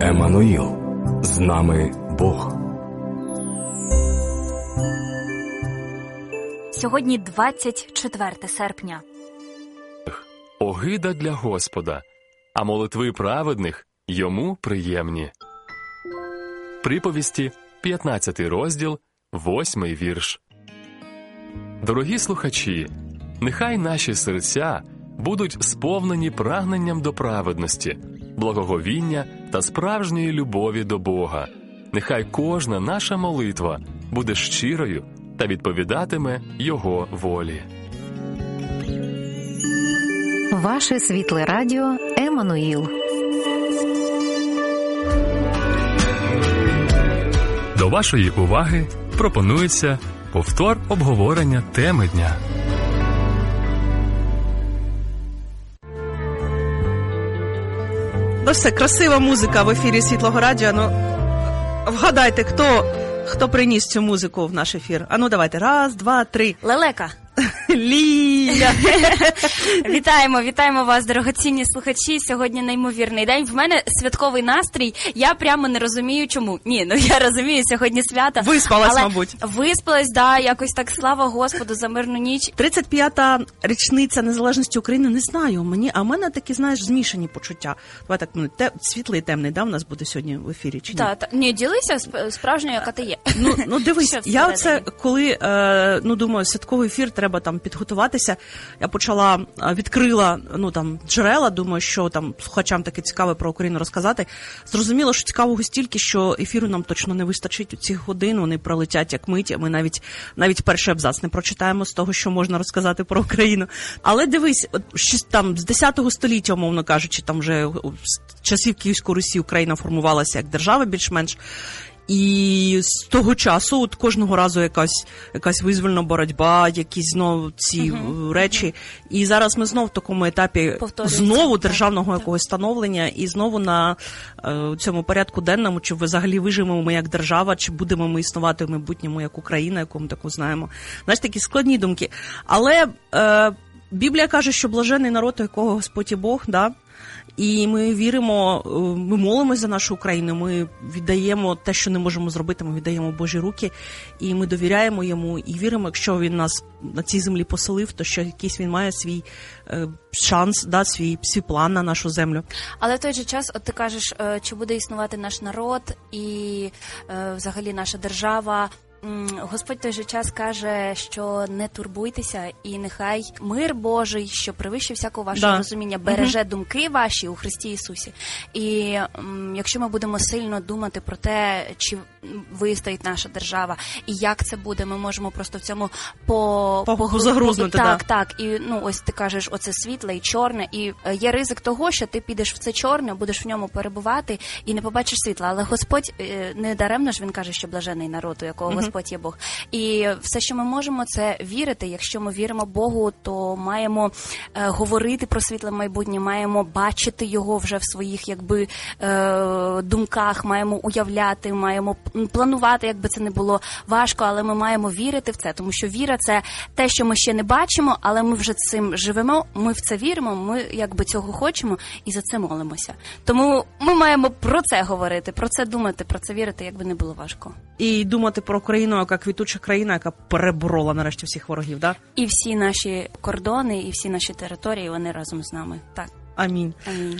Еммануїл. З нами Бог. Сьогодні 24 серпня. Огида для Господа, а молитви праведних йому приємні. Приповісті, 15 розділ, 8 вірш. Дорогі слухачі, нехай наші серця будуть сповнені прагненням до праведності, благоговіння та справжньої любові до Бога. Нехай кожна наша молитва буде щирою та відповідатиме Його волі. Ваше світле радіо Еммануїл. До вашої уваги пропонується повтор обговорення теми дня. Ну все, красива музика в ефірі Світлого радіо. Ну, вгадайте, хто приніс цю музику в наш ефір. А ну давайте, 1, 2, 3. Лелека. Ліля. Вітаємо вас, дорогоцінні слухачі. Сьогодні неймовірний день. В мене святковий настрій. Я прямо не розумію, чому. Я розумію, сьогодні свято. Виспалась, мабуть. Виспалась, да, якось так, слава Господу за мирну ніч. 35-та річниця незалежності України, не знаю. В мене такі, змішані почуття. Давай так, світлий і темний, да, у нас буде сьогодні в ефірі, чи ні? Так. Ні, ділися справжньою, яка ти є. Ну дивись, я оце, коли, думаю, святковий ефір, треба там підготуватися. Я відкрила, джерела, думаю, що там слухачам таке цікаве про Україну розказати. Зрозуміло, що цікавого стільки, що ефіру нам точно не вистачить у ці години, вони пролетять як миті, ми навіть перший абзац не прочитаємо з того, що можна розказати про Україну. Але дивись, там з 10 століття, умовно кажучи, там вже з часів Київської Русі Україна формувалася як держава більш-менш. І з того часу от кожного разу якась визвольна боротьба, якісь знову ці речі. І зараз ми знову в такому етапі знову державного якогось становлення і знову на цьому порядку денному, чи взагалі виживемо ми як держава, чи будемо ми існувати в майбутньому як Україна, яку ми таку знаємо. Знаєш, такі складні думки. Але Біблія каже, що блажений народ, у якого Господь і Бог, да? І ми віримо, ми молимося за нашу Україну, ми віддаємо те, що не можемо зробити, ми віддаємо в Божі руки, і ми довіряємо йому, і віримо, якщо він нас на цій землі поселив, то що якийсь він має свій шанс, да, свій план на нашу землю. Але в той же час, от ти кажеш, чи буде існувати наш народ і взагалі наша держава. Господь в той же час каже, що не турбуйтеся, і нехай мир Божий, що превище всякого вашого розуміння, береже думки ваші у Христі Ісусі. І якщо ми будемо сильно думати про те, чи вистоїть наша держава, і як це буде, ми можемо просто в цьому загрузнути. Так. І ось ти кажеш, оце світле і чорне, і є ризик того, що ти підеш в це чорне, будеш в ньому перебувати і не побачиш світла. Але Господь, не даремно ж він каже, що блажений народ, у якого Господь є Бог. І все, що ми можемо, це вірити. Якщо ми віримо Богу, то маємо говорити про світле майбутнє, маємо бачити його вже в своїх думках, маємо уявляти, маємо планувати, якби це не було важко, але ми маємо вірити в це, тому що віра – це те, що ми ще не бачимо, але ми вже цим живемо, ми в це віримо, ми цього хочемо і за це молимося. Тому ми маємо про це говорити, про це думати, про це вірити, якби не було важко. І думати про Україну, яка квітуча країна, яка переборола нарешті всіх ворогів, да? І всі наші кордони, і всі наші території, вони разом з нами. Так. Амінь. Амінь.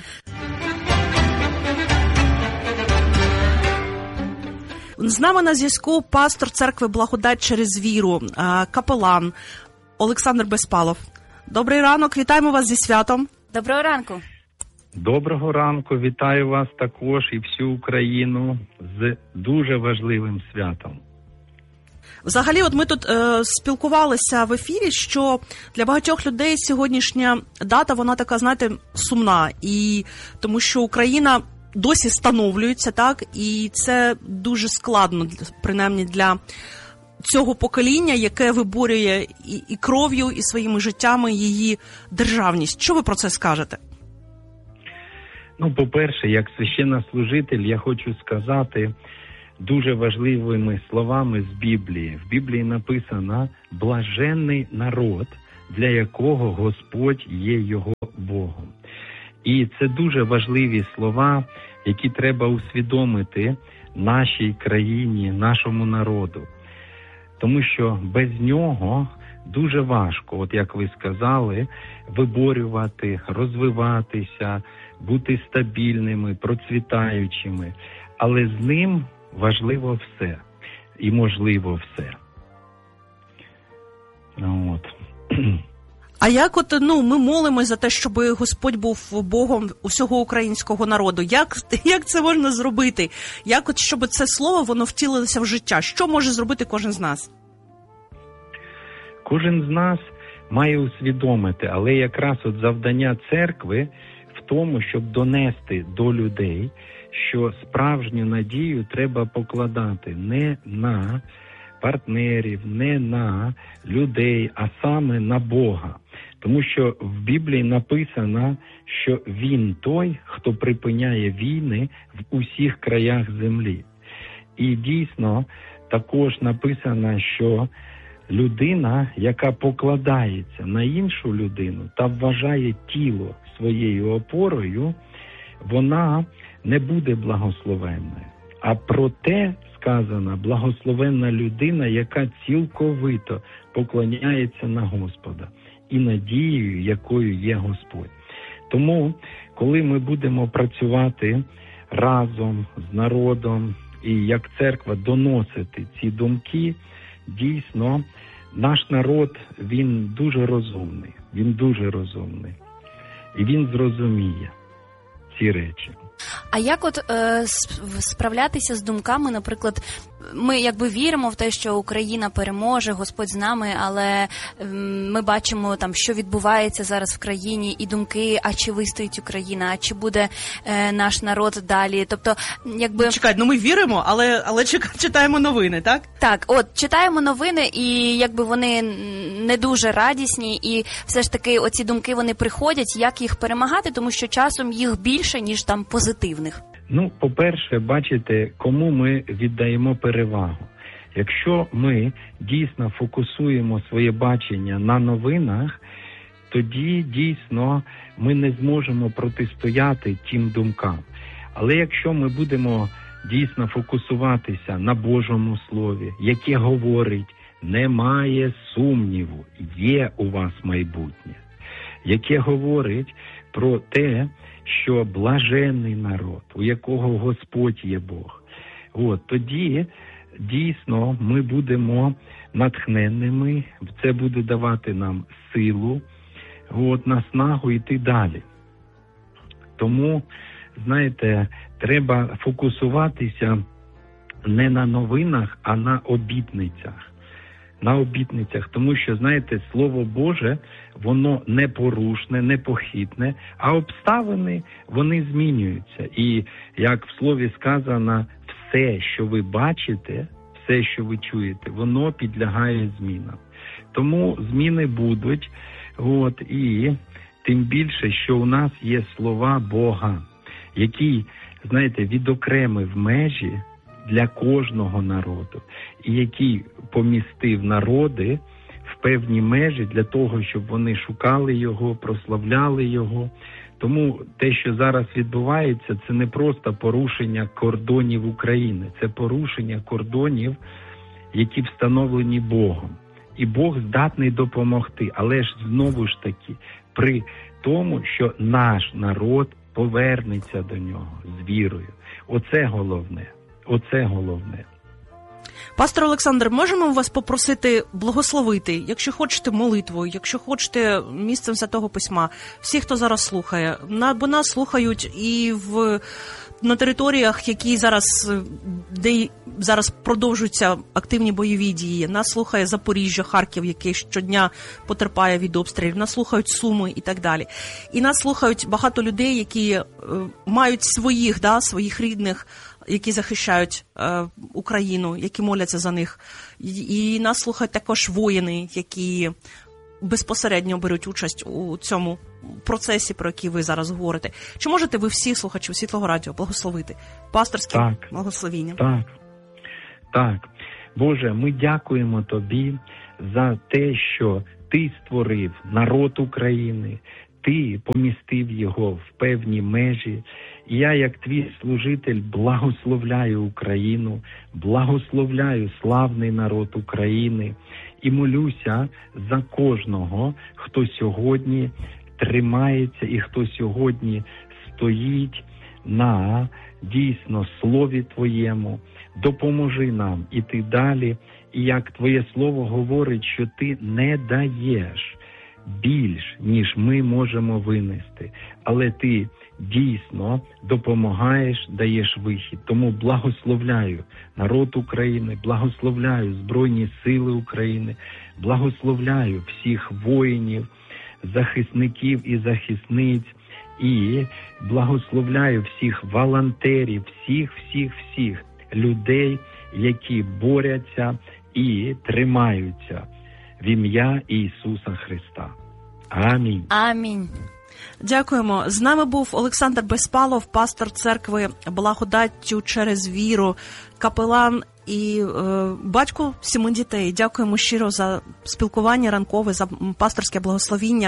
З нами на зв'язку пастор церкви Благодать через віру, капелан Олександр Безпалов. Добрий ранок, вітаємо вас зі святом. Доброго ранку. Доброго ранку, вітаю вас також і всю Україну з дуже важливим святом. Взагалі, от ми тут спілкувалися в ефірі, що для багатьох людей сьогоднішня дата, вона така, знаєте, сумна. І тому що Україна досі становлюється, так, і це дуже складно, принаймні для цього покоління, яке виборює і кров'ю, і своїми життями її державність. Що ви про це скажете? По-перше, як священнослужитель, я хочу сказати дуже важливими словами з Біблії. В Біблії написано «блаженний народ, для якого Господь є його Богом». І це дуже важливі слова, які треба усвідомити нашій країні, нашому народу. Тому що без нього дуже важко, от як ви сказали, виборювати, розвиватися, бути стабільними, процвітаючими. Але з ним важливо все і можливо все. От. А як ми молимось за те, щоб Господь був Богом усього українського народу? Як це можна зробити? Щоб це слово, воно втілилося в життя? Що може зробити кожен з нас? Кожен з нас має усвідомити, але якраз завдання церкви в тому, щоб донести до людей, що справжню надію треба покладати не на партнерів, не на людей, а саме на Бога. Тому що в Біблії написано, що Він той, хто припиняє війни в усіх краях землі. І дійсно також написано, що людина, яка покладається на іншу людину та вважає тіло своєю опорою, вона не буде благословенною. А проте сказано, благословенна людина, яка цілковито поклоняється на Господа і надією, якою є Господь. Тому, коли ми будемо працювати разом з народом і як церква доносити ці думки, дійсно, наш народ, він дуже розумний. Він дуже розумний. І він зрозуміє ці речі. А як справлятися з думками, наприклад, ми якби віримо в те, що Україна переможе, Господь з нами, але ми бачимо там, що відбувається зараз в країні, і думки, а чи вистоїть Україна, а чи буде наш народ далі, тобто, якби... Чекай, ми віримо, але читаємо новини, так? Так, читаємо новини, і якби вони не дуже радісні, і все ж таки оці думки, вони приходять, як їх перемагати, тому що часом їх більше, ніж там позитивних. По-перше, бачите, кому ми віддаємо перевагу. Якщо ми дійсно фокусуємо своє бачення на новинах, тоді дійсно ми не зможемо протистояти тим думкам. Але якщо ми будемо дійсно фокусуватися на Божому Слові, яке говорить, немає сумніву, є у вас майбутнє, яке говорить про те, що блаженний народ, у якого Господь є Бог. Тоді дійсно ми будемо натхненними, це буде давати нам силу, наснагу йти далі. Тому, знаєте, треба фокусуватися не на новинах, а на обітницях. На обітницях, тому що, знаєте, Слово Боже, воно непорушне, непохитне, а обставини, вони змінюються. І, як в Слові сказано, все, що ви бачите, все, що ви чуєте, воно підлягає змінам. Тому зміни будуть, і тим більше, що у нас є слова Бога, який, знаєте, відокремив межі для кожного народу, і який помістив народи в певні межі для того, щоб вони шукали його, прославляли його. Тому те, що зараз відбувається, це не просто порушення кордонів України, це порушення кордонів, які встановлені Богом. І Бог здатний допомогти, але ж знову ж таки, при тому, що наш народ повернеться до нього з вірою. Оце головне. Оце головне. Пастор Олександр, можемо вас попросити благословити, якщо хочете молитвою, якщо хочете місцем Святого Письма, всі, хто зараз слухає, бо нас слухають і на територіях, де зараз продовжуються активні бойові дії. Нас слухає Запоріжжя, Харків, який щодня потерпає від обстрілів. Нас слухають Суми і так далі. І нас слухають багато людей, які мають своїх рідних, які захищають Україну, які моляться за них. І нас слухають також воїни, які безпосередньо беруть участь у цьому процесі, про який ви зараз говорите. Чи можете ви всіх слухачів Світлого Радіо благословити? Пасторським благословінням. Так. Боже, ми дякуємо Тобі за те, що Ти створив народ України, ти помістив його в певні межі. І я, як твій служитель, благословляю Україну, благословляю славний народ України і молюся за кожного, хто сьогодні тримається і хто сьогодні стоїть на дійсно слові Твоєму. Допоможи нам іти далі. І як Твоє Слово говорить, що Ти не даєш більш, ніж ми можемо винести, але Ти дійсно допомагаєш, даєш вихід. Тому благословляю народ України, благословляю Збройні Сили України, благословляю всіх воїнів, захисників і захисниць, і благословляю всіх волонтерів, всіх людей, які борються і тримаються в ім'я Ісуса Христа. Амінь. Амінь. Дякуємо. З нами був Олександр Безпалов, пастор церкви Благодаттю через віру, капелан і батько 7 дітей. Дякуємо щиро за спілкування ранкове, за пасторське благословіння.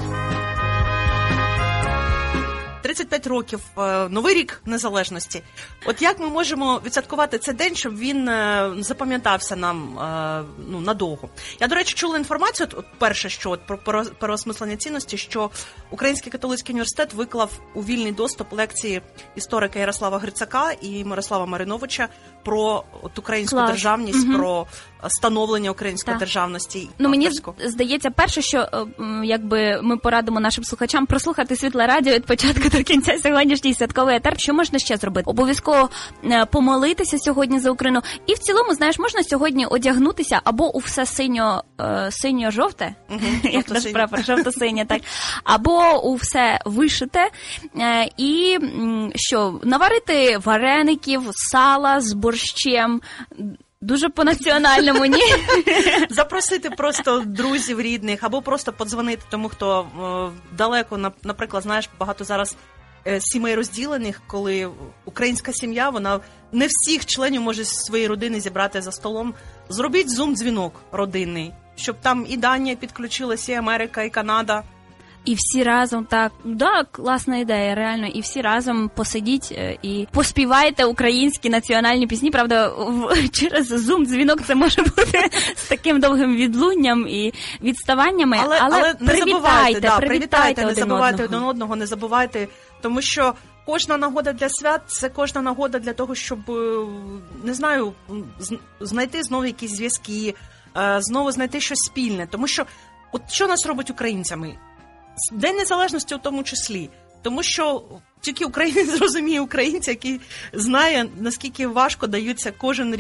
35 років, Новий рік Незалежності. От як ми можемо відсвяткувати цей день, щоб він запам'ятався нам надовго? Я, до речі, чула інформацію, перше, що про переосмислення цінності, що Український католицький університет виклав у вільний доступ лекції історика Ярослава Грицака і Мирослава Мариновича про українську державність, про становлення української державності. Мені здається, перше, що якби ми порадимо нашим слухачам прослухати Світле Радіо від початку до кінця сьогоднішній святковий етер. Що можна ще зробити? Обов'язково помолитися сьогодні за Україну. І в цілому, знаєш, можна сьогодні одягнутися або у все синьо-жовте, як наш прапор, жовто-синє, так, або у все вишите, і що, наварити вареників, сала з борщем, дуже по-національному, ні? Запросити просто друзів, рідних, або просто подзвонити тому, хто далеко, наприклад, знаєш, багато зараз сімей розділених, коли українська сім'я, вона не всіх членів може зі своєї родини зібрати за столом. Зробіть зум-дзвінок родинний, щоб там і Данія підключилася, і Америка, і Канада. І всі разом, так, класна ідея, реально, і всі разом посидіть і поспівайте українські національні пісні, правда, через Zoom-дзвінок це може бути з таким довгим відлунням і відставаннями, але не привітайте не забувайте один одного, не забувайте, тому що кожна нагода для свят – це кожна нагода для того, щоб, не знаю, знайти знову якісь зв'язки, знову знайти щось спільне, тому що, от що нас робить українцями? День Незалежності у тому числі. Тому що тільки українець зрозуміє українця, який знає, наскільки важко даються кожен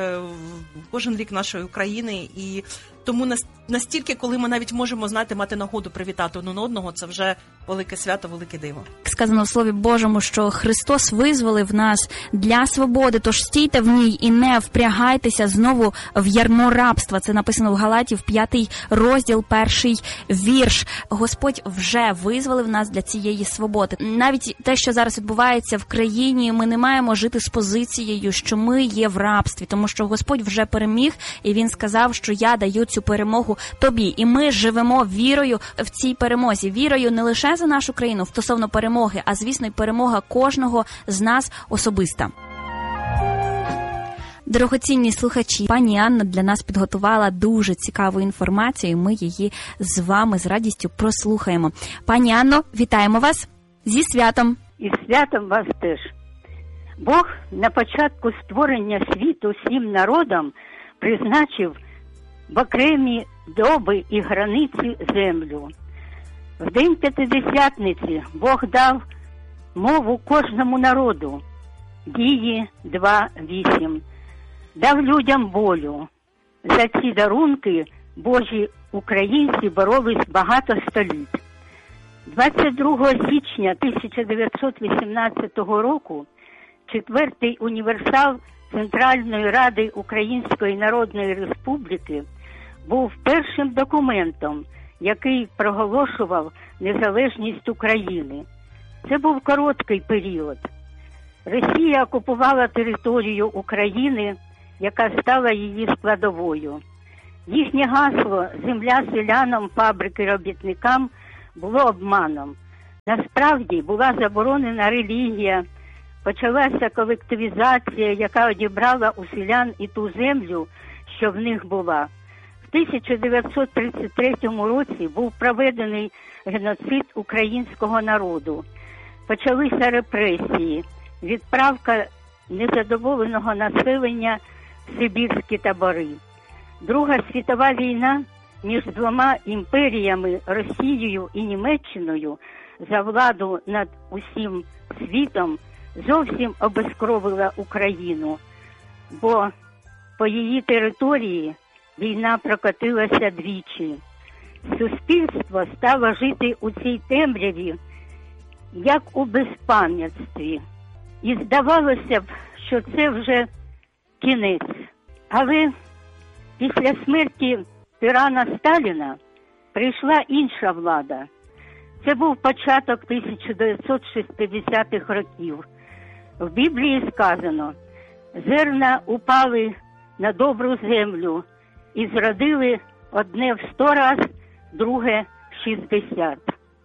рік нашої України. І тому настільки, коли ми навіть можемо, мати нагоду привітати один одного, це вже велике свято, велике диво. Сказано в Слові Божому, що Христос визволив нас для свободи, тож стійте в ній і не впрягайтеся знову в ярмо рабства. Це написано в Галатів, 5 розділ, 1 вірш. Господь вже визволив нас для цієї свободи. Навіть те, що зараз відбувається в країні, ми не маємо жити з позицією, що ми є в рабстві, тому що Господь вже переміг, і Він сказав, що я даю цю перемогу тобі. І ми живемо вірою в цій перемозі. Вірою не лише за нашу країну стосовно перемоги, а, звісно, й перемога кожного з нас особиста. Дорогоцінні слухачі, пані Анна для нас підготувала дуже цікаву інформацію, і ми її з вами з радістю прослухаємо. Пані Анно, вітаємо вас зі святом. І святом вас теж. Бог на початку створення світу всім народам призначив в окремі доби і границі землю. В день П'ятидесятниці Бог дав мову кожному народу. Дії 2:8. Дав людям волю. За ці дарунки Божі українці боролись багато століть. 22 січня 1918 року Четвертий універсал Центральної Ради Української Народної Республіки був першим документом, який проголошував незалежність України. Це був короткий період. Росія окупувала територію України, яка стала її складовою. Їхнє гасло «Земля селянам, фабрики робітникам» було обманом. Насправді була заборонена релігія, почалася колективізація, яка одібрала у селян і ту землю, що в них була. В 1933 році був проведений геноцид українського народу. Почалися репресії, відправка незадоволеного населення в сибірські табори. Друга світова війна між двома імперіями, Росією і Німеччиною, за владу над усім світом, зовсім обезкровила Україну, бо по її території війна прокотилася двічі. Суспільство стало жити у цій темряві, як у безпам'ятстві. І здавалося б, що це вже кінець. Але після смерті тирана Сталіна прийшла інша влада. Це був початок 1960-х років. В Біблії сказано: «Зерна упали на добру землю і зродили одне в 100 раз, друге в 60».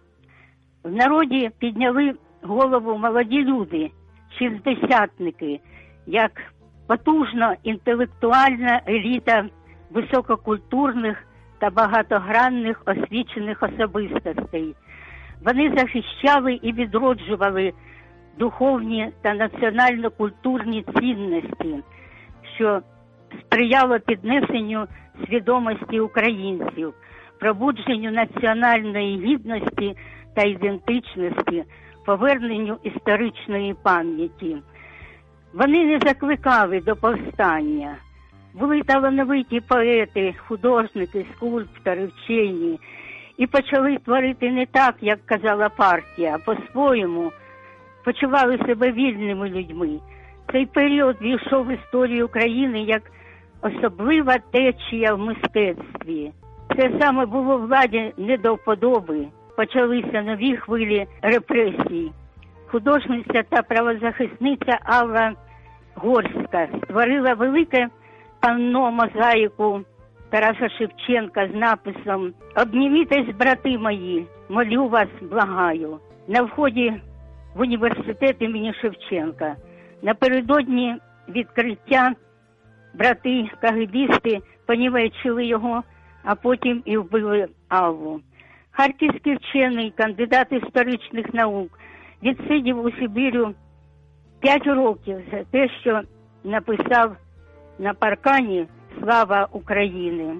В народі підняли голову молоді люди, шістдесятники, як потужна інтелектуальна еліта висококультурних та багатогранних освічених особистостей. Вони захищали і відроджували духовні та національно-культурні цінності, що сприяло піднесенню свідомості українців, пробудженню національної гідності та ідентичності, поверненню історичної пам'яті. Вони не закликали до повстання. Були талановиті поети, художники, скульптори, вчені. І почали творити не так, як казала партія, а по-своєму. Почували себе вільними людьми. Цей період війшов в історію України як особлива течія в мистецтві. Це саме було владі не до вподоби. Почалися нові хвилі репресій. Художниця та правозахисниця Алла Горська створила велике панно-мозаїку Тараса Шевченка з написом «Обнімітесь, брати мої, молю вас, благаю» на вході в університет імені Шевченка. Напередодні відкриття брати-кагибісти понівечили його, а потім і вбили Аллу. Харківський вчений, кандидат історичних наук, відсидів у Сибірю 5 років за те, що написав на паркані «Слава України».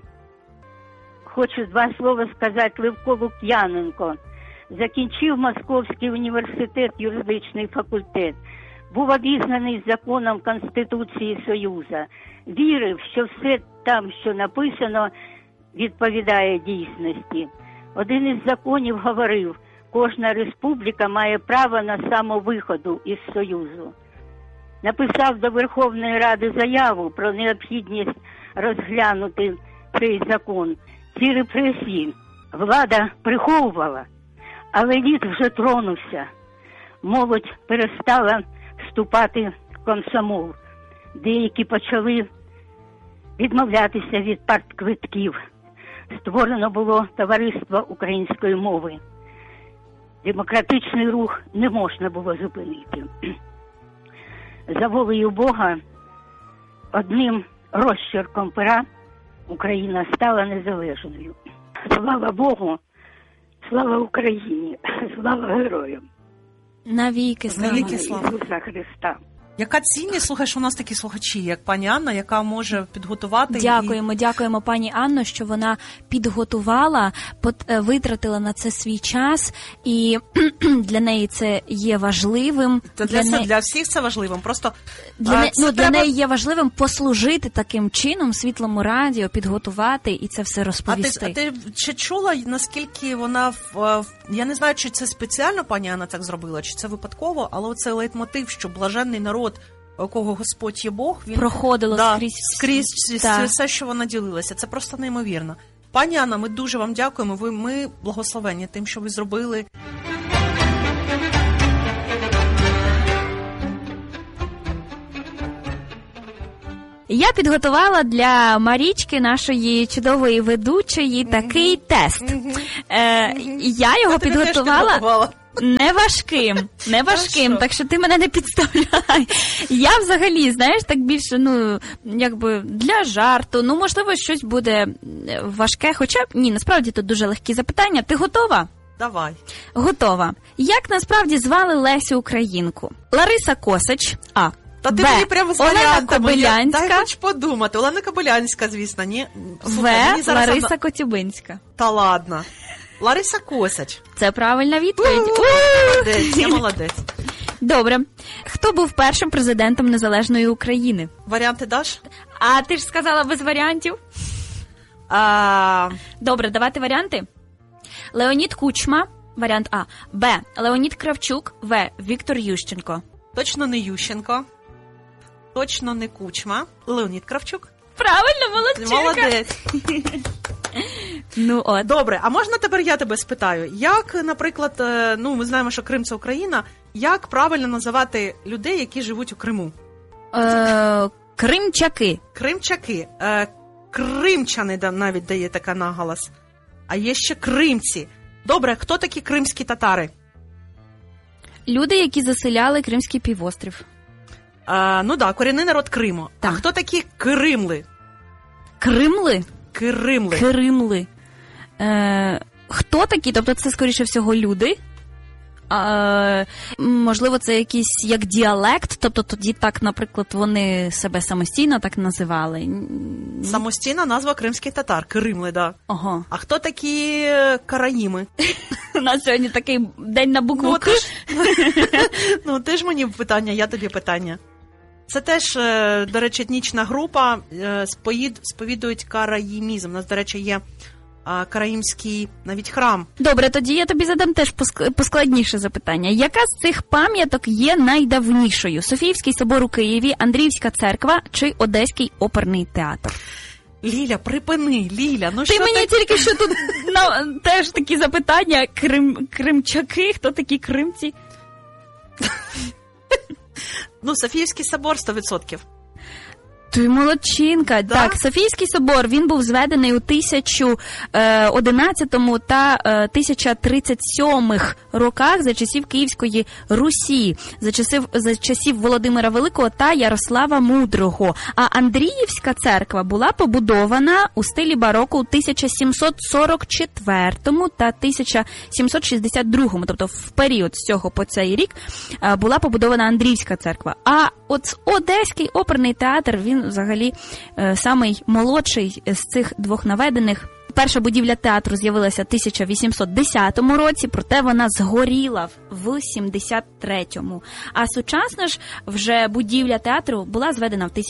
Хочу 2 слова сказати. Левко Лук'яненко закінчив Московський університет, юридичний факультет, був обізнаний законом Конституції Союзу, вірив, що все там, що написано, відповідає дійсності. Один із законів говорив: кожна республіка має право на самовиходу із Союзу. Написав до Верховної Ради заяву про необхідність розглянути цей закон. Ці репресії влада приховувала, але лід вже тронувся. Молодь перестала вступати в комсомол. Деякі почали відмовлятися від партквитків. Створено було товариство української мови. Демократичний рух не можна було зупинити. За волею Бога, одним розчерком пера Україна стала незалежною. Слава Богу, слава Україні, слава героям. Навіки слава Ісуса Христа. Яка цінність, слухай, що у нас такі слухачі, як пані Анна, яка може підготувати. Дякуємо пані Анно, що вона підготувала, витратила на це свій час, і для неї це є важливим. Для всіх це важливим. Просто для неї є важливим послужити таким чином Світлому радіо, підготувати і це все розповісти. А ти чи чула, наскільки вона я не знаю, чи це спеціально пані Анна так зробила, чи це випадково, але оцей лейтмотив, що блаженний народ, у кого Господь є Бог, він проходило скрізь все, що вона ділилася. Це просто неймовірно. Пані Анна, ми дуже вам дякуємо. Ми благословені тим, що ви зробили. Я підготувала для Марічки, нашої чудової ведучої, такий тест. Я його підготувала не важким, так що ти мене не підставляй. Я взагалі, знаєш, так більше, якби для жарту, можливо, щось буде важке, хоча, ні, насправді тут дуже легкі запитання. Ти готова? Давай. Готова. Як насправді звали Лесю Українку? Лариса Косач, А. Та ти Б. мені прямо з Олена варіантами. Кобилянська. Дай хоч подумати. Олена Кобилянська, звісно, ні. В. Лариса Котюбинська. Та ладно. Лариса Косач. Це правильна відповідь. Молодець, я молодець. Добре. Хто був першим президентом Незалежної України? Варіанти даш? А ти ж сказала без варіантів. Добре, давайте варіанти. Леонід Кучма, варіант А. Б. Леонід Кравчук. В. Віктор Ющенко. Точно не Ющенко. Точно не Кучма. Леонід Кравчук. Правильно, молодчинка. Молодець. От. Добре, а можна тепер я тебе спитаю? Як, наприклад, ми знаємо, що Крим – це Україна. Як правильно називати людей, які живуть у Криму? Кримчаки. Кримчаки. Кримчани навіть дає така наголос. А є ще кримці. Добре, хто такі кримські татари? Люди, які заселяли Кримський півострів. Корінний народ Криму. Так. А хто такі кримли? Кримли? Кримли. Хто такі? Тобто це, скоріше всього, люди? Можливо, це якийсь як діалект, тобто тоді так, наприклад, вони себе самостійно так називали. Самостійна назва кримських татар. Кримли, да. Ого. А хто такі караїми? У нас сьогодні такий день на букву К. Ти ж мені питання, я тобі питання. Це теж, до речі, етнічна група, сповідують караїмізм. У нас, до речі, є караїмський навіть храм. Добре, тоді я тобі задам теж поскладніше запитання. Яка з цих пам'яток є найдавнішою? Софіївський собор у Києві, Андріївська церква чи Одеський оперний театр? Ліля, припини, Ліля, ти мені тільки що тут теж такі запитання. Кримчаки, хто такі кримці? Софіївський собор 100%. Ти молодчинка. Да? Так, Софійський собор, він був зведений у 1011 та 1037 роках за часів Київської Русі, за часів Володимира Великого та Ярослава Мудрого. А Андріївська церква була побудована у стилі бароко у 1744 та 1762, тобто в період з цього по цей рік була побудована Андріївська церква. А от Одеський оперний театр, він взагалі самий молодший з цих двох наведених. Перша будівля театру з'явилася в 1810 році, проте вона згоріла в 73-му. А сучасна ж вже будівля театру була зведена в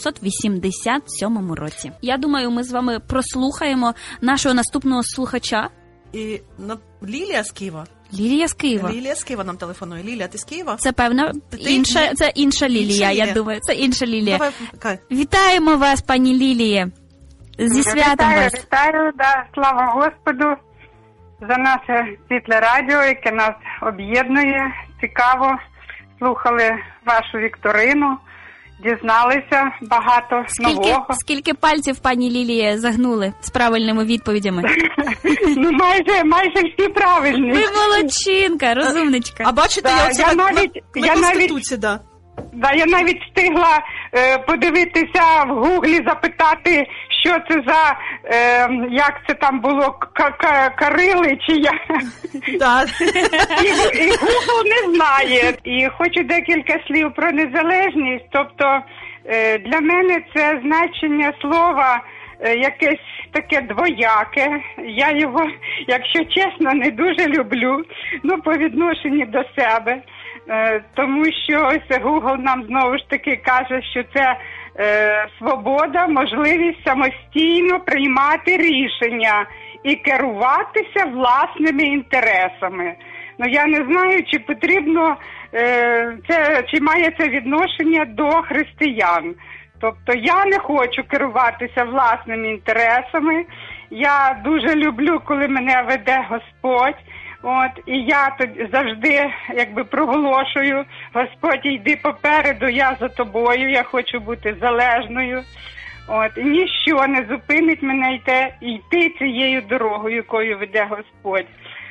1887 році. Я думаю, ми з вами прослухаємо нашого наступного слухача. І Лілія з Києва. Лілія з Києва. Лілія з Києва нам телефонує. Лілія, ти з Києва? Це, певно, це інша Лілія, я думаю. Це інша Лілія. Давай. Вітаємо вас, пані Ліліє. Зі святом вас. Вітаю, слава Господу за наше світле радіо, яке нас об'єднує. Цікаво, слухали вашу вікторину, дізналися багато нового. Скільки пальців, пані Лілія, загнули з правильними відповідями? Майже всі правильні. Ви молодчинка, розумничка. А бачите, я Конституції, да. Да, я навіть встигла подивитися в Гуглі, запитати, що це за, як це там було, Карили чи як. Да. І Гугл не знає. І хочу декілька слів про незалежність. Тобто для мене це значення слова якесь таке двояке. Я його, якщо чесно, не дуже люблю, по відношенню до себе. Тому що ось Google нам знову ж таки каже, що це свобода, можливість самостійно приймати рішення і керуватися власними інтересами. Я не знаю, чи потрібно, чи має це відношення до християн. Тобто я не хочу керуватися власними інтересами. Я дуже люблю, коли мене веде Господь. І я тут завжди проголошую: Господь, йди попереду, я за тобою, я хочу бути залежною. І ніщо не зупинить мене йти цією дорогою, якою веде Господь.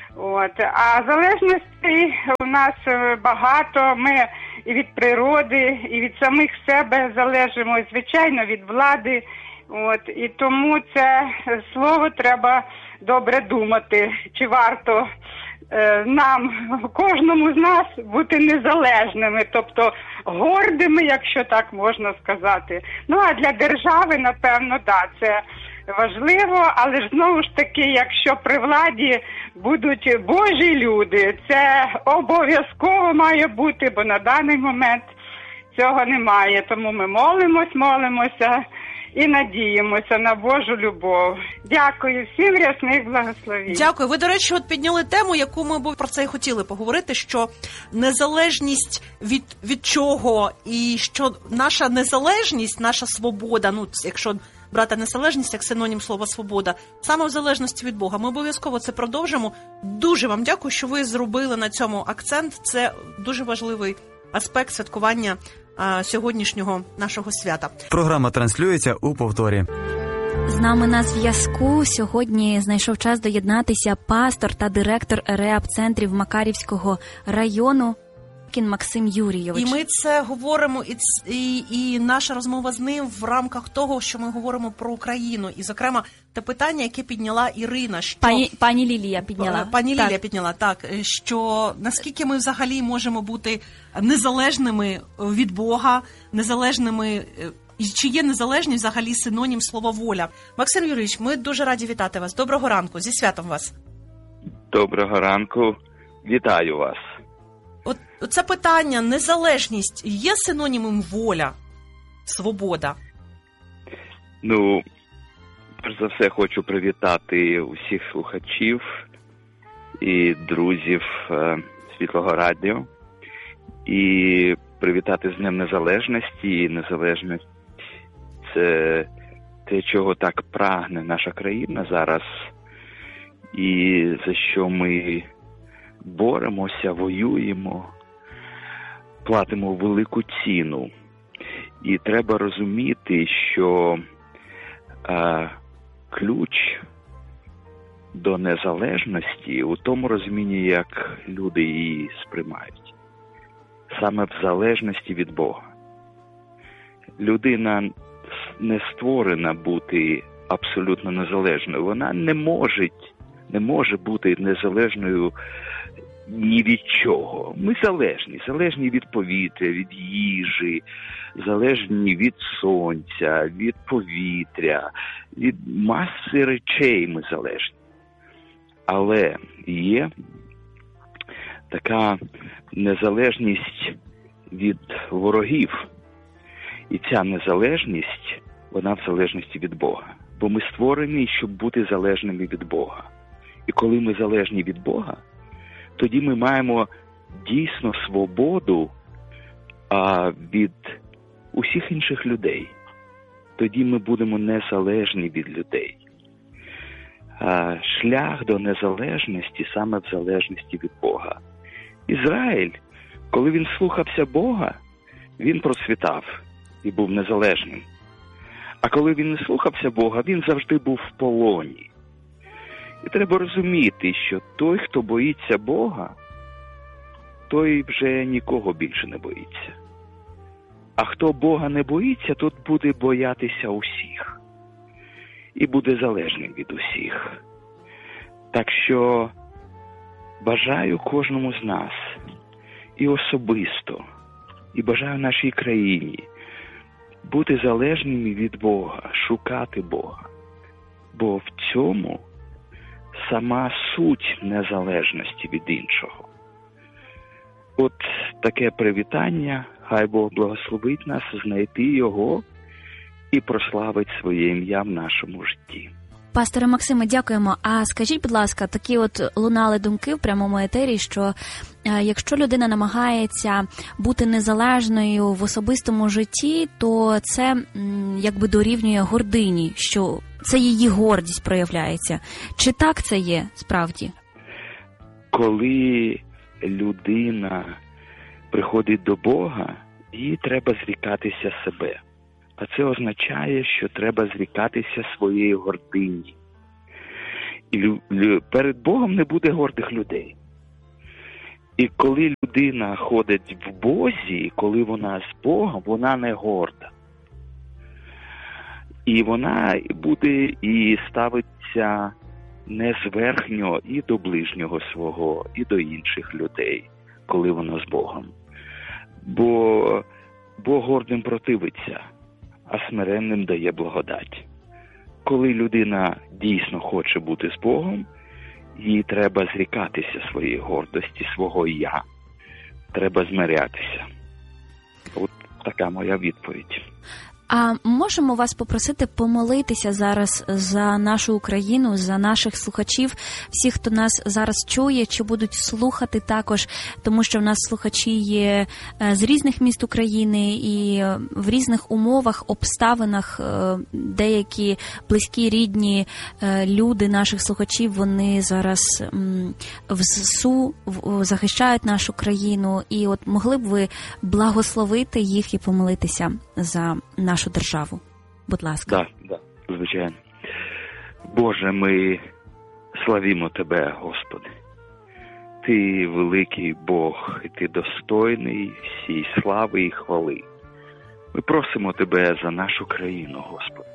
А залежностей у нас багато. Ми і від природи, і від самих себе залежимо, і, звичайно, від влади. І тому це слово треба добре думати, чи варто нам, кожному з нас, бути незалежними, тобто гордими, якщо так можна сказати. А для держави, напевно, це важливо, але ж знову ж таки, якщо при владі будуть Божі люди, це обов'язково має бути, бо на даний момент цього немає. Тому ми молимося і надіємося на Божу любов. Дякую всім, рясних благословень. Дякую. Ви, до речі, підняли тему, яку ми про це і хотіли поговорити, що незалежність від чого, і що наша незалежність, наша свобода, якщо брати незалежність як синонім слова свобода, саме в залежності від Бога. Ми обов'язково це продовжимо. Дуже вам дякую, що ви зробили на цьому акцент. Це дуже важливий аспект святкування сьогоднішнього нашого свята. Програма транслюється у повторі. З нами на зв'язку сьогодні знайшов час доєднатися пастор та директор РЕАП-центрів Макарівського району Максим Юрійович. І ми це говоримо, і наша розмова з ним в рамках того, що ми говоримо про Україну. І, зокрема, те питання, яке підняла Ірина. Що... Пані Лілія підняла. Лілія підняла, так. Що наскільки ми взагалі можемо бути незалежними від Бога, незалежними... І чи є незалежність взагалі синонім слова воля? Максим Юрійович, ми дуже раді вітати вас. Доброго ранку. Зі святом вас. Доброго ранку. Вітаю вас. Це питання, незалежність, є синонімом воля, свобода? Перш за все, хочу привітати усіх слухачів і друзів Світлого радіо. І привітати з Днем Незалежності. І незалежність – це те, чого так прагне наша країна зараз. І за що ми боремося, воюємо, платимо велику ціну. І треба розуміти, що ключ до незалежності у тому розумінні, як люди її сприймають. Саме в залежності від Бога. Людина не створена бути абсолютно незалежною. Вона не може бути незалежною ні від чого. Ми залежні від повітря, від їжі, залежні від сонця, від повітря, від маси речей ми залежні. Але є така незалежність від ворогів. І ця незалежність, вона в залежності від Бога. Бо ми створені, щоб бути залежними від Бога. І коли ми залежні від Бога, тоді ми маємо дійсно свободу від усіх інших людей. Тоді ми будемо незалежні від людей. Шлях до незалежності саме в залежності від Бога. Ізраїль, коли він слухався Бога, він процвітав і був незалежним. А коли він не слухався Бога, він завжди був в полоні. І треба розуміти, що той, хто боїться Бога, той вже нікого більше не боїться. А хто Бога не боїться, тот буде боятися усіх. І буде залежним від усіх. Так що бажаю кожному з нас, і особисто, і бажаю нашій країні бути залежними від Бога, шукати Бога. Бо в цьому сама суть незалежності від іншого. От таке привітання, хай Бог благословить нас знайти Його і прославить своє ім'я в нашому житті. Пасторе Максиме, дякуємо. А скажіть, будь ласка, такі лунали думки в прямому етері, що якщо людина намагається бути незалежною в особистому житті, то це якби дорівнює гордині, що це її гордість проявляється. Чи так це є справді? коли людина приходить до Бога, їй треба зрікатися себе. А це означає, що треба зрікатися своєї гордині. І перед Богом не буде гордих людей. І коли людина ходить в Бозі, коли вона з Богом, вона не горда. І вона буде і ставиться не зверхньо і до ближнього свого, і до інших людей, коли вона з Богом. Бо Бог гордим противиться, а смиренним дає благодать. Коли людина дійсно хоче бути з Богом, їй треба зрікатися своєї гордості, свого «я». Треба змирятися. От така моя відповідь. А можемо вас попросити помолитися зараз за нашу Україну, за наших слухачів, всіх, хто нас зараз чує, чи будуть слухати також, тому що в нас слухачі є з різних міст України і в різних умовах, обставинах. Деякі близькі, рідні люди наших слухачів, вони зараз в ЗСУ захищають нашу країну. І от могли б ви благословити їх і помолитися за нашу державу? Будь ласка. Так, звичайно. Боже, ми славімо Тебе, Господи. Ти великий Бог, і Ти достойний всій слави і хвали. Ми просимо Тебе за нашу країну, Господи.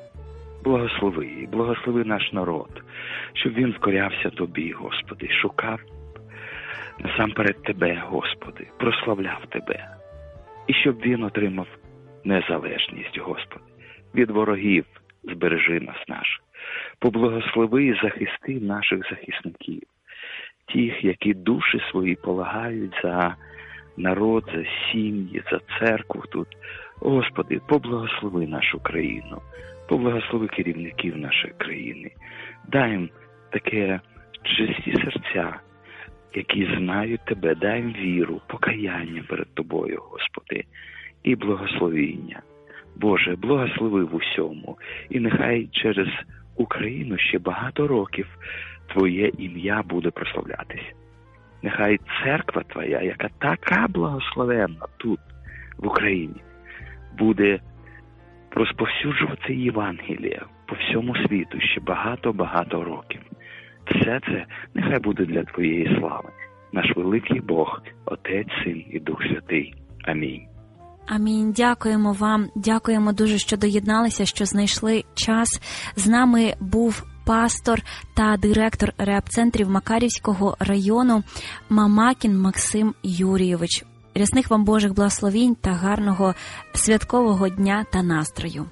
Благослови наш народ, щоб він вкорявся Тобі, Господи, шукав насамперед Тебе, Господи, прославляв Тебе. І щоб він отримав незалежність, Господи. Від ворогів збережи нас наших. Поблагослови і захисти наших захисників. Тих, які душі свої полагають за народ, за сім'ї, за церкву тут. Господи, поблагослови нашу країну. Поблагослови керівників нашої країни. Дай їм таке чисті серця, які знають Тебе. Дай їм віру, покаяння перед Тобою, Господи. І благословіння. Боже, благослови в усьому. І нехай через Україну ще багато років Твоє ім'я буде прославлятися. Нехай церква Твоя, яка така благословенна тут, в Україні, буде розповсюджувати Євангеліє по всьому світу ще багато-багато років. Все це нехай буде для Твоєї слави. Наш великий Бог, Отець, Син і Дух Святий. Амінь. Амінь. Дякуємо вам. Дякуємо дуже, що доєдналися, що знайшли час. З нами був пастор та директор реабцентрів Макарівського району Мамакін Максим Юрійович. Рясних вам Божих благословінь та гарного святкового дня та настрою.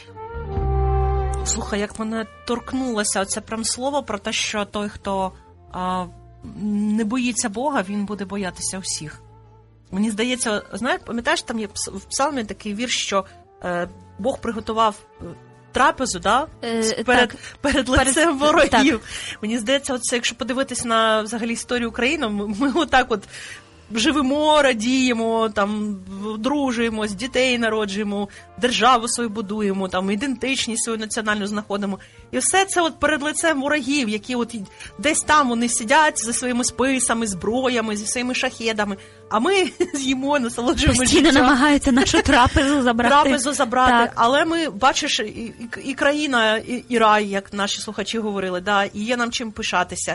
Слухай, як мене торкнулося оце прям слово про те, що той, хто не боїться Бога, він буде боятися усіх. Мені здається, знаєш, пам'ятаєш, там є в псалмі такий вірш, що Бог приготував трапезу, перед лицем ворогів. Так. Мені здається, оце, якщо подивитися на взагалі історію України, ми отак от живемо, радіємо, там дружуємось, дітей народжуємо, державу свою будуємо, там ідентичність свою національну знаходимо. І все це от перед лицем ворогів, які от десь там вони сидять зі своїми списами, зброями, зі своїми шахедами, а ми з'їмо, насолоджуємося. Постійно намагаються нашу трапезу забрати. Так. Але ми, бачиш, і країна, і рай, як наші слухачі говорили, да, і є нам чим пишатися.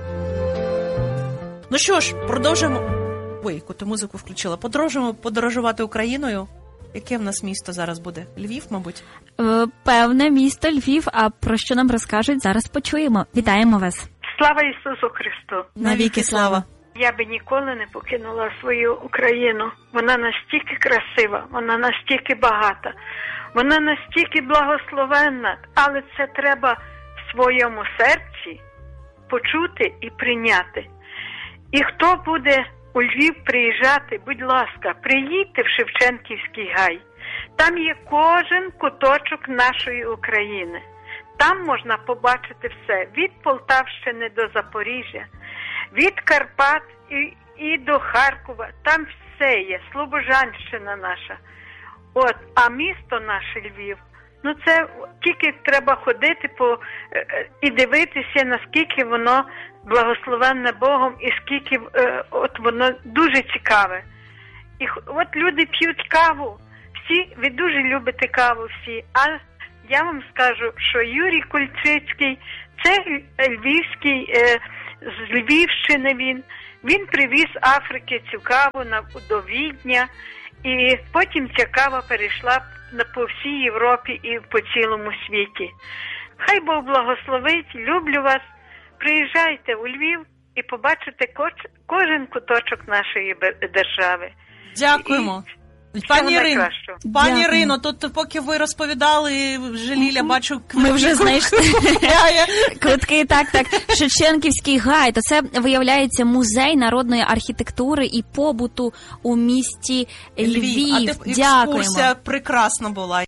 Ну що ж, продовжуємо. Ой, яку ти музику включила. Продовжуємо подорожувати Україною. Яке в нас місто зараз буде? Львів, мабуть? Певне місто Львів, а про що нам розкажуть, зараз почуємо. Вітаємо вас. Слава Ісусу Христу! Навіки слава! Я би ніколи не покинула свою Україну. Вона настільки красива, вона настільки багата, вона настільки благословенна, але це треба в своєму серці почути і прийняти. І хто буде у Львів приїжджати, будь ласка, приїдьте в Шевченківський гай. Там є кожен куточок нашої України. Там можна побачити все. Від Полтавщини до Запоріжжя, від Карпат і до Харкова. Там все є. Слобожанщина наша. А місто наше Львів Ну, це тільки треба ходити і дивитися, наскільки воно благословенне Богом, і скільки от воно дуже цікаве. І от люди п'ють каву, ви дуже любите каву всі, а я вам скажу, що Юрій Кульчицький, це львівський, з Львівщини він привіз з Африки цю каву до Відня, і потім ця кава перейшла по всій Європі і по цілому світі. Хай Бог благословить, люблю вас, приїжджайте у Львів і побачите кожен куточок нашої держави. Дякуємо. Пані Ірино, тут поки ви розповідали, Ліля, бачу, ми вже знайшли квитки, так. Шевченківський гай, то це, виявляється, музей народної архітектури і побуту у місті Львів. Дякуємо. Екскурсія прекрасна була.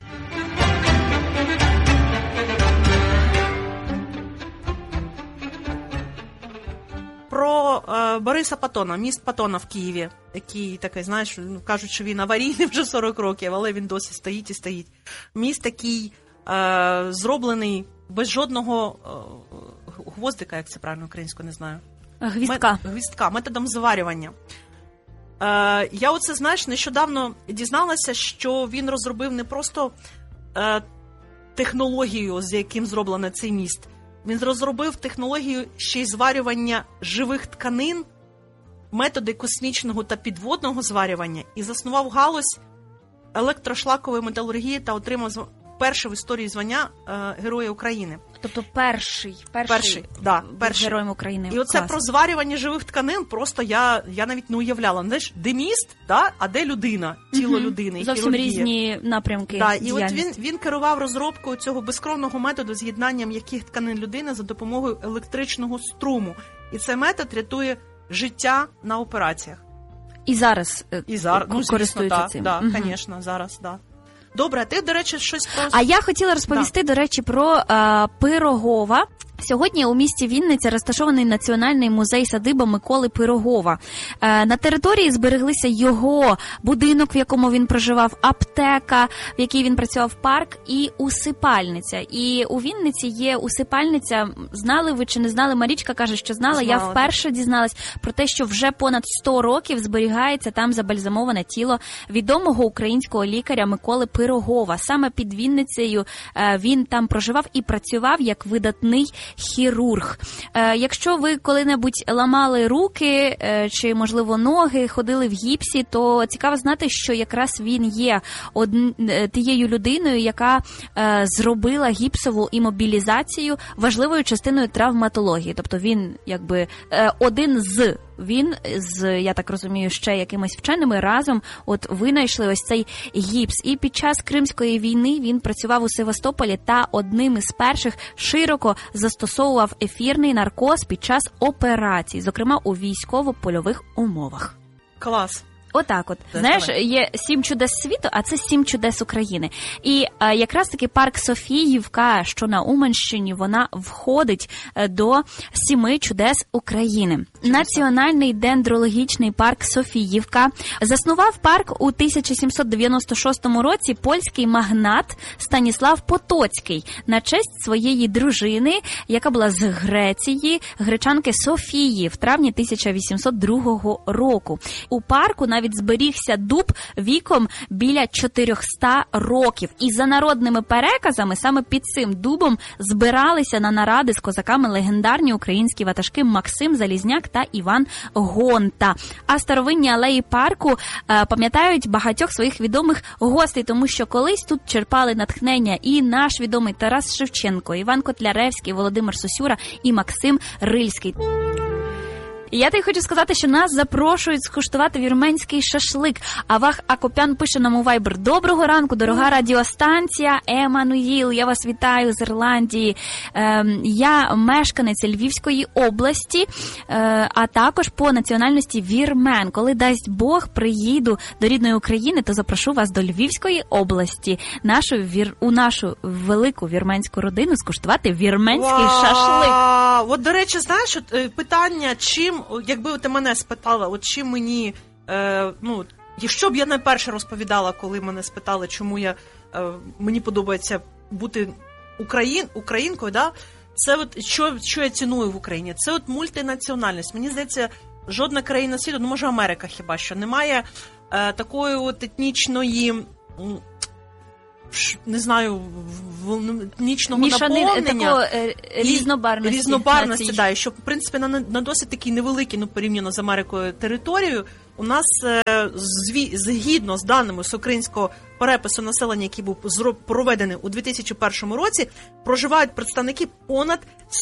Про Бориса Патона, міст Патона в Києві, який такий, знаєш, кажуть, що він аварійний вже 40 років, але він досі стоїть і стоїть. Міст такий зроблений без жодного гвоздика, як це правильно українською, не знаю. Гвіздка, методом зварювання. Я оце, знаєш, нещодавно дізналася, що він розробив не просто технологію, з яким зроблений цей міст. Він розробив технологію ще й зварювання живих тканин, методи космічного та підводного зварювання і заснував галузь електрошлакової металургії та отримав перше в історії звання Героя України. Тобто перший Героєм України. І оце про зварювання живих тканин просто я навіть не уявляла. Знаєш, де міст, а де людина, тіло людини. Зовсім хірургія. Різні напрямки. І от він керував розробкою цього безкровного методу з'єднанням яких тканин людини за допомогою електричного струму. І цей метод рятує життя на операціях. І зараз користуються цим. Так, звісно, зараз, так. Добре, а ти, до речі, щось про... А я хотіла розповісти, до речі, про Пирогова. Сьогодні у місті Вінниця розташований Національний музей-садиба Миколи Пирогова. На території збереглися його будинок, в якому він проживав, аптека, в якій він працював, парк і усипальниця. І у Вінниці є усипальниця. Знали ви чи не знали? Марічка каже, що знала. Я вперше дізналась про те, що вже понад 100 років зберігається там забальзамоване тіло відомого українського лікаря Миколи Пирогова. Саме під Вінницею він там проживав і працював як видатний хірург. Якщо ви коли-небудь ламали руки чи, можливо, ноги, ходили в гіпсі, то цікаво знати, що якраз він є тією людиною, яка зробила гіпсову імобілізацію важливою частиною травматології. Тобто він, він з, я так розумію, ще якимись вченими разом винайшли ось цей гіпс. І під час Кримської війни він працював у Севастополі та одним із перших широко застосовував ефірний наркоз під час операцій, зокрема у військово-польових умовах. Клас. Отак. Знаєш, є 7 чудес світу, а це 7 чудес України. І якраз таки парк Софіївка, що на Уманщині, вона входить до 7 чудес України. Національний дендрологічний парк Софіївка. Заснував парк у 1796 році польський магнат Станіслав Потоцький на честь своєї дружини, яка була з Греції, гречанки Софії, в травні 1802 року. У парку навіть зберігся дуб віком біля 400 років. І за народними переказами саме під цим дубом збиралися на наради з козаками легендарні українські ватажки Максим Залізняк та Іван Гонта. А старовинні алеї парку пам'ятають багатьох своїх відомих гостей, тому що колись тут черпали натхнення і наш відомий Тарас Шевченко, Іван Котляревський, Володимир Сосюра і Максим Рильський. Я тобі хочу сказати, що нас запрошують скуштувати вірменський шашлик. Авах Акопян пише нам у Viber: доброго ранку, дорога радіостанція Еммануїл. Я вас вітаю з Ірландії. Я мешканець Львівської області, а також по національності вірмен. Коли дасть Бог, приїду до рідної України, то запрошу вас до Львівської області, у нашу велику вірменську родину, скуштувати вірменський шашлик. От, до речі, знаєш, питання, чим, якби ти мене спитала, чим мені, якщо б я найперше розповідала, коли мене спитали, чому мені подобається бути українкою, да? Це от що я ціную в Україні? Це от мультинаціональність. Мені здається, жодна країна світу, ну може Америка хіба що, немає такої от етнічної, не знаю, етнічного наповнення. Різнобарності, да, і що, в принципі, на досить такій невеликій, ну, порівняно з Америкою, територію, у нас, згідно з даними з українського перепису населення, який був проведений у 2001 році, проживають представники понад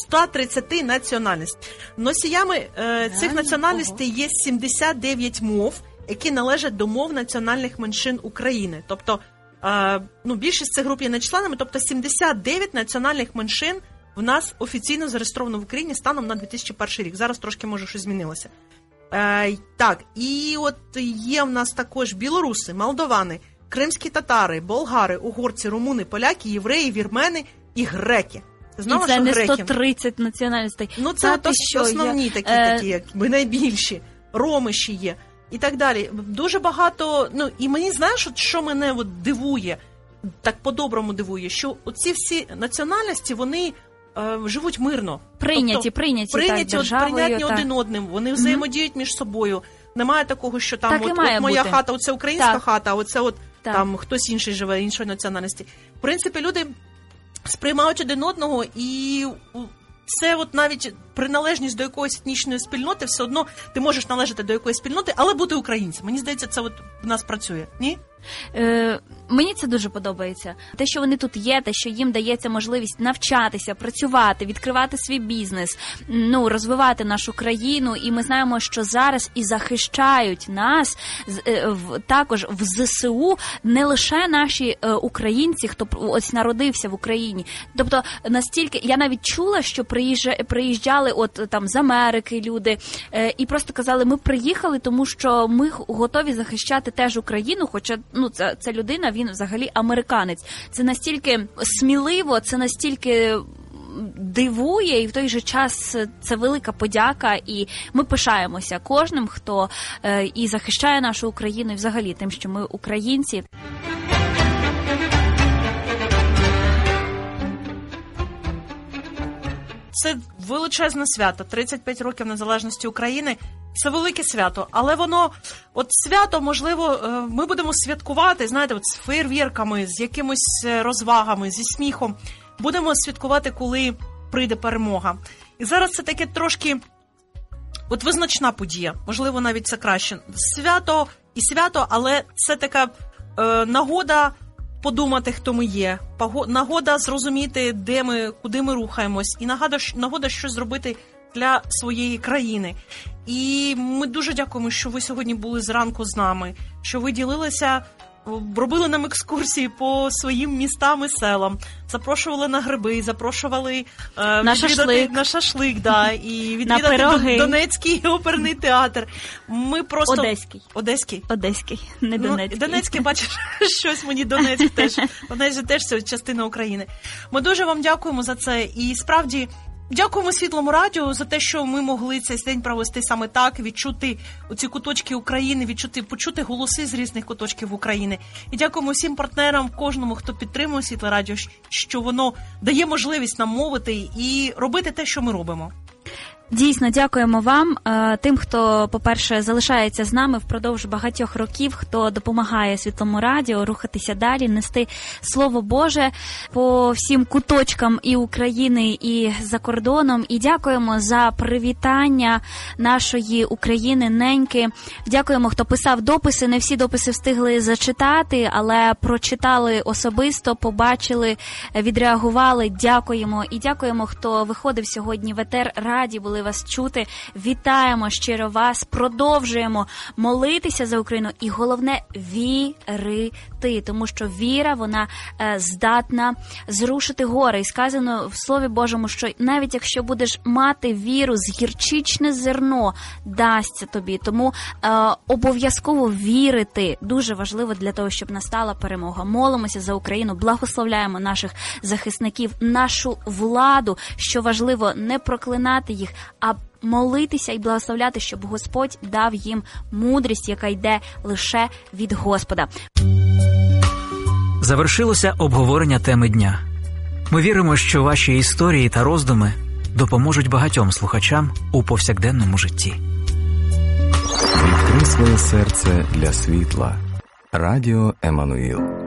130 національностей. Носіями цих національностей є 79 мов, які належать до мов національних меншин України. Тобто, більшість цих груп є не членами, тобто 79 національних меншин в нас офіційно зареєстровано в Україні станом на 2001 рік. Зараз трошки, може, щось змінилося. Так, і от є в нас також білоруси, молдовани, кримські татари, болгари, угорці, румуни, поляки, євреї, вірмени і греки. Знала, і це не 130 національностей. Ну, це основні такі, якби найбільші. Роми ще є. І так далі. Дуже багато, і мені, знаєш, що мене дивує, так по-доброму дивує, що оці всі національності, вони живуть мирно. Прийняті державою. Прийняті один одним, вони взаємодіють між собою. Немає такого, що там от моя хата, оце українська хата, а оце там хтось інший живе, іншої національності. В принципі, люди сприймають один одного, і це от навіть приналежність до якоїсь етнічної спільноти, все одно ти можеш належати до якоїсь спільноти, але бути українцем. Мені здається, це от в нас працює. Ні? Мені це дуже подобається. Те, що вони тут є, те, що їм дається можливість навчатися, працювати, відкривати свій бізнес, розвивати нашу країну. І ми знаємо, що зараз і захищають нас також в ЗСУ не лише наші українці, хто ось народився в Україні. Тобто настільки, я навіть чула, що приїжджали от там з Америки люди і просто казали, ми приїхали, тому що ми готові захищати теж Україну, хоча ця людина, він взагалі американець. Це настільки сміливо, це настільки дивує, і в той же час це велика подяка, і ми пишаємося кожним, хто і захищає нашу Україну, і взагалі тим, що ми українці. Це величезне свято. 35 років незалежності України. Це велике свято. Але воно, от свято, можливо, ми будемо святкувати, знаєте, от з феєрверками, з якимось розвагами, зі сміхом. Будемо святкувати, коли прийде перемога. І зараз це таке трошки от визначна подія. Можливо, навіть це краще. Свято, але це така нагода подумати, хто ми є, нагода зрозуміти, де ми, куди ми рухаємось, і нагода щось зробити для своєї країни. І ми дуже дякуємо, що ви сьогодні були зранку з нами, що ви ділилися, робили нам екскурсії по своїм містам і селам, запрошували на гриби, запрошували на шашлик, да, і відвідати Донецький оперний театр. Ми просто... Одеський, не Донецький. Донецький, бачиш, щось мені Донецьк теж. Донецьк теж це частина України. Ми дуже вам дякуємо за це. І справді дякуємо Світлому радіо за те, що ми могли цей день провести саме так, відчути оці куточки України, почути голоси з різних куточків України. І дякуємо всім партнерам, кожному, хто підтримує Світле радіо, що воно дає можливість нам мовити і робити те, що ми робимо. Дійсно, дякуємо вам, тим, хто, по-перше, залишається з нами впродовж багатьох років, хто допомагає Світлому радіо рухатися далі, нести Слово Боже по всім куточкам і України, і за кордоном. І дякуємо за привітання нашої України, неньки. Дякуємо, хто писав дописи. Не всі дописи встигли зачитати, але прочитали особисто, побачили, відреагували. Дякуємо. І дякуємо, хто виходив сьогодні в етер, раді були вас чути. Вітаємо щиро вас, продовжуємо молитися за Україну і головне вірити, тому що віра, вона здатна зрушити гори. І сказано в Слові Божому, що навіть якщо будеш мати віру, гірчичне зерно дасться тобі. Тому обов'язково вірити дуже важливо для того, щоб настала перемога. Молимося за Україну, благословляємо наших захисників, нашу владу, що важливо не проклинати їх, а молитися і благословляти, щоб Господь дав їм мудрість, яка йде лише від Господа. Завершилося обговорення теми дня. Ми віримо, що ваші історії та роздуми допоможуть багатьом слухачам у повсякденному житті. Відкрий своє серце для світла. Радіо Еммануїл.